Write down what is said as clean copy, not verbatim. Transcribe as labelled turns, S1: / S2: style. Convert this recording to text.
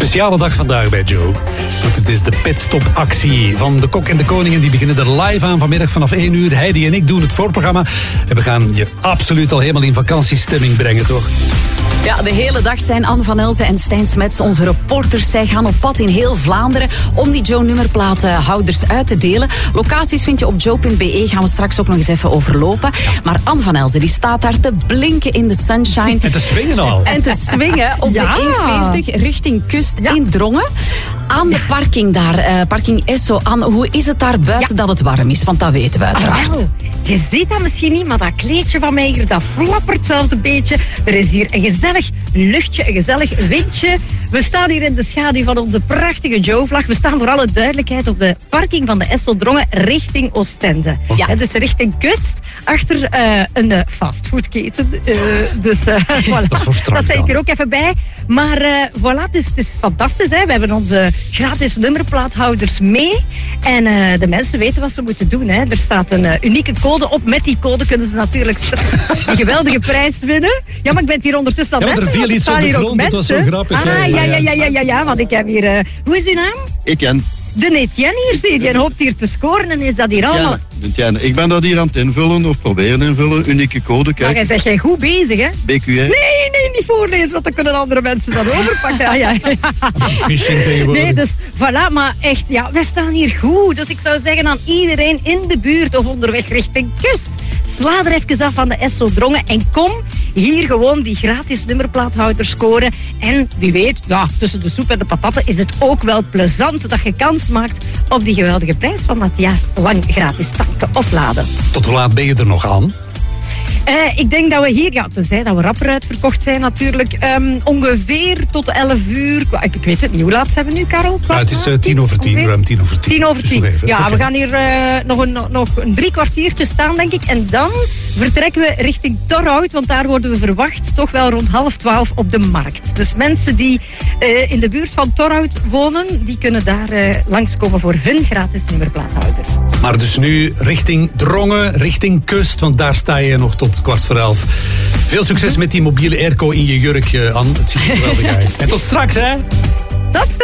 S1: Speciale dag vandaag bij Joe. Want het is de pitstop-actie van de Kok en de Koningen. Die beginnen er live aan vanmiddag vanaf 1 uur. Heidi en ik doen het voorprogramma. En we gaan je absoluut al helemaal in vakantiestemming brengen, toch?
S2: Ja, de hele dag zijn Anne van Elzen en Stijn Smets onze reporters. Zij gaan op pad in heel Vlaanderen om die Joe-nummerplaathouders uit te delen. Locaties vind je op joe.be, gaan we straks ook nog eens even overlopen. Maar Anne van Elzen die staat daar te blinken in de sunshine.
S1: En te swingen al.
S2: En te swingen op de E40 richting kust in Drongen. Aan de parking daar, parking Esso. Anne, hoe is het daar buiten dat het warm is? Want dat weten we uiteraard.
S3: Je ziet dat misschien niet, maar dat kleedje van mij hier, dat flappert zelfs een beetje. Er is hier een gezellig luchtje, een gezellig windje. We staan hier in de schaduw van onze prachtige Joe-vlag. We staan voor alle duidelijkheid op de parking van de Esso Drongen richting Oostende. Ja, dus richting kust, achter een fastfoodketen. Voilà. Dat zei ik er ook even bij. Maar voilà, het is fantastisch. Hè? We hebben onze gratis nummerplaathouders mee. En de mensen weten wat ze moeten doen. Hè? Er staat een unieke code op. Met die code kunnen ze natuurlijk een geweldige prijs winnen. Ja, maar ik ben hier ondertussen al
S1: er viel iets op de grond. Dat was zo grappig.
S3: Ja, want ik heb hier... hoe is uw naam?
S4: Etienne.
S3: De Etienne hier, zie je. Die hoopt hier te scoren en is dat hier allemaal...
S4: Etienne, ik ben dat hier aan het invullen of proberen invullen. Unieke code, kijk.
S3: Maar jij zegt goed bezig, hè?
S4: BQR.
S3: Nee, niet voorlezen, want dan kunnen andere mensen dat overpakken. Ja.
S1: Phishing tegenwoordig.
S3: Nee, dus voilà, maar echt, ja, we staan hier goed. Dus ik zou zeggen aan iedereen in de buurt of onderweg richting kust. Sla er even af van de Esso Drongen en kom hier gewoon die gratis nummerplaathouder scoren. En wie weet, ja, tussen de soep en de patatten is het ook wel plezant dat je kans maakt op die geweldige prijs van dat jaar lang gratis tanken of laden.
S1: Tot hoe laat ben je er nog aan?
S3: Ik denk dat we hier, ja, tenzij dat we rapper uitverkocht zijn natuurlijk, ongeveer tot 11 uur. Ik weet het niet, hoe laat zijn we nu, Karel?
S1: Het is 10 over 10, ruim 10 over 10.
S3: 10 over 10.
S1: Dus
S3: ja, okay. We gaan hier nog een 3 kwartiertje staan, denk ik. En dan vertrekken we richting Torhout, want daar worden we verwacht toch wel rond 11:30 op de markt. Dus mensen die in de buurt van Torhout wonen, die kunnen daar langskomen voor hun gratis nummerplaathouder.
S1: Maar dus nu richting Drongen, richting kust, want daar sta je nog tot 11:15. Veel succes met die mobiele airco in je jurk, Anne. Het ziet er geweldig uit. En tot straks, hè?
S3: Tot straks.